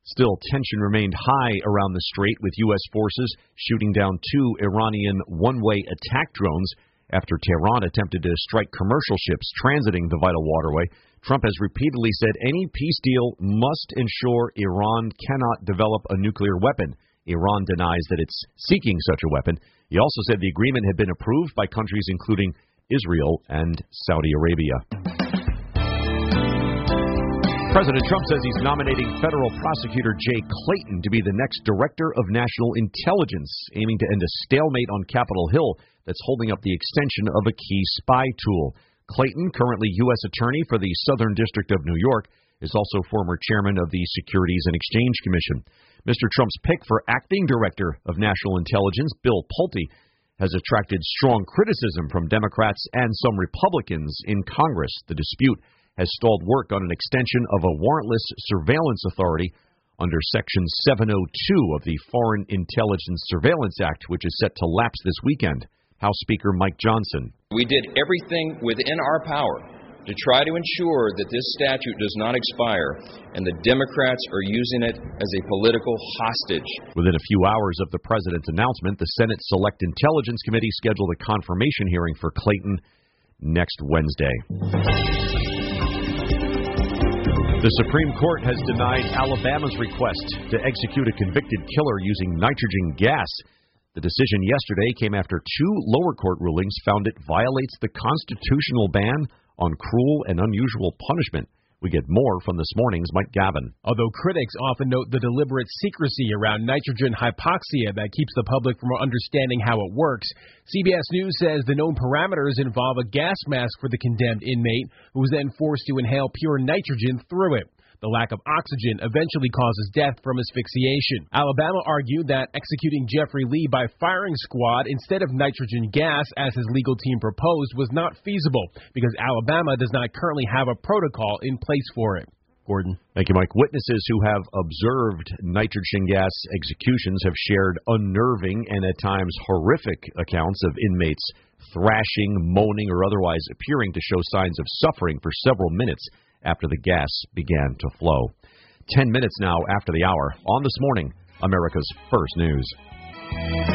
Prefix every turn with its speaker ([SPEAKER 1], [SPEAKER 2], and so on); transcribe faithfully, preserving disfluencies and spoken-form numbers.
[SPEAKER 1] Still, tension remained high around the strait, with U S forces shooting down two Iranian one-way attack drones after Tehran attempted to strike commercial ships transiting the vital waterway. Trump has repeatedly said any peace deal must ensure Iran cannot develop a nuclear weapon. Iran denies that it's seeking such a weapon. He also said the agreement had been approved by countries including Israel and Saudi Arabia. President Trump says he's nominating federal prosecutor Jay Clayton to be the next director of national intelligence, aiming to end a stalemate on Capitol Hill that's holding up the extension of a key spy tool. Clayton, currently U S Attorney for the Southern District of New York, is also former chairman of the Securities and Exchange Commission. Mister Trump's pick for acting director of national intelligence, Bill Pulte, has attracted strong criticism from Democrats and some Republicans in Congress. The dispute has stalled work on an extension of a warrantless surveillance authority under Section seven oh two of the Foreign Intelligence Surveillance Act, which is set to lapse this weekend. House Speaker Mike Johnson.
[SPEAKER 2] We did everything within our power to try to ensure that this statute does not expire, and the Democrats are using it as a political hostage.
[SPEAKER 1] Within a few hours of the president's announcement, the Senate Select Intelligence Committee scheduled a confirmation hearing for Clayton next Wednesday. The Supreme Court has denied Alabama's request to execute a convicted killer using nitrogen gas. The decision yesterday came after two lower court rulings found it violates the constitutional ban on cruel and unusual punishment. We get more from this morning's Mike Gavin.
[SPEAKER 3] Although critics often note the deliberate secrecy around nitrogen hypoxia that keeps the public from understanding how it works, C B S News says the known parameters involve a gas mask for the condemned inmate, who was then forced to inhale pure nitrogen through it. The lack of oxygen eventually causes death from asphyxiation. Alabama argued that executing Jeffrey Lee by firing squad instead of nitrogen gas, as his legal team proposed, was not feasible because Alabama does not currently have a protocol in place for it. Gordon.
[SPEAKER 1] Thank you, Mike. Witnesses who have observed nitrogen gas executions have shared unnerving and at times horrific accounts of inmates thrashing, moaning, or otherwise appearing to show signs of suffering for several minutes after the gas began to flow. Ten minutes now after the hour. On This Morning, America's First News.